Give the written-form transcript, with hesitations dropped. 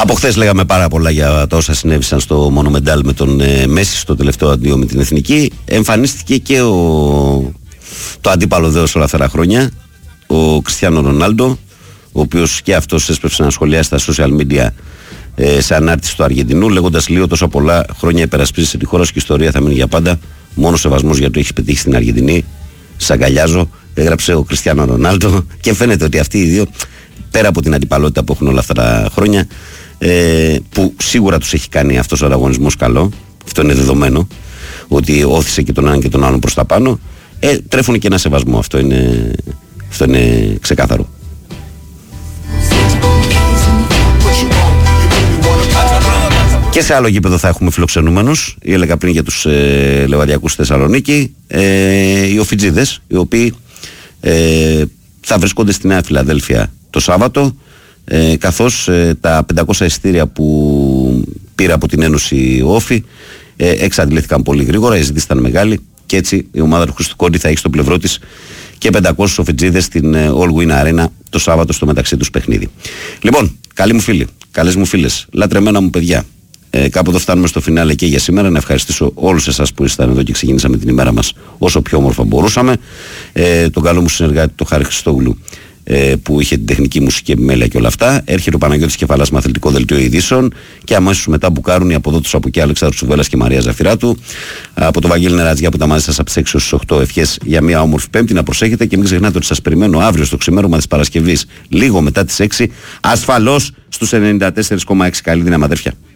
Από χθες λέγαμε πάρα πολλά για τα όσα συνέβησαν στο Μονομεντάλ με τον Μέση στο τελευταίο αντίο με την Εθνική. Εμφανίστηκε και το αντίπαλο δέος όλα αυτά τα χρόνια, ο Κριστιάνο Ρονάλντο, ο οποίος και αυτός έσπευσε να σχολιάσει στα social media σε ανάρτηση του Αργεντινού, λέγοντας λίγο τόσα πολλά χρόνια υπερασπίζεσαι τη χώρα σου και η ιστορία θα μείνει για πάντα. Μόνο σεβασμός για το έχεις πετύχει στην Αργεντινή. Σ' αγκαλιάζω. Έγραψε ο Κριστιάνο Ρονάλντο και φαίνεται ότι αυτοί οι δύο, πέρα από την αντιπαλότητα που έχουν όλα αυτά τα χρόνια, που σίγουρα τους έχει κάνει αυτός ο ανταγωνισμός καλό, αυτό είναι δεδομένο, ότι όθησε και τον έναν και τον άλλον προς τα πάνω, τρέφουν και ένα σεβασμό. Αυτό είναι ξεκάθαρο. Και σε άλλο γήπεδο θα έχουμε φιλοξενούμενους. Έλεγα πριν για τους Λεβαδιακούς στη Θεσσαλονίκη, οι Οφιτζίδες, οι οποίοι θα βρίσκονται στη Νέα Φιλαδέλφια το Σάββατο, καθώς τα 500 εισιτήρια που πήρε από την Ένωση Όφη εξαντλήθηκαν πολύ γρήγορα, η ζήτηση ήταν μεγάλη και έτσι η ομάδα του Χρήστου Κόντι θα έχει στο πλευρό της και 500 Οφιτζίδες στην All Win Arena το Σάββατο στο μεταξύ τους παιχνίδι. Λοιπόν, καλοί μου φίλοι, καλές μου φίλες, λατρεμένα μου παιδιά, κάπου εδώ φτάνουμε στο φινάλε και για σήμερα. Να ευχαριστήσω όλους εσάς που ήσασταν εδώ και ξεκινήσαμε την ημέρα μας όσο πιο όμορφα μπορούσαμε. Τον καλό μου συνεργάτη, τον Χάρη Χριστόγλου, που είχε την τεχνική μουσική επιμέλεια και όλα αυτά. Έρχεται ο Παναγιώτης Κεφαλάς με αθλητικό δελτίο ειδήσεων και αμέσως μετά μπουκάρουν οι αποδότες από εκεί Αλέξανδρος Τσουβέλλας και Μαρία Ζαφυράτου. Από τον Βαγγέλη Νερατζιά που τα μαζί σας από τις 6 ως 8. Ευχές για μια όμορφη Πέμπτη. Να προσέχετε και μην ξεχνάτε ότι σας περιμένω αύριο στο ξημέρωμα της Παρασκευής, λίγο μετά τις 6, ασφαλώς στους 94,6. Καλή δύναμη, αδέρφια.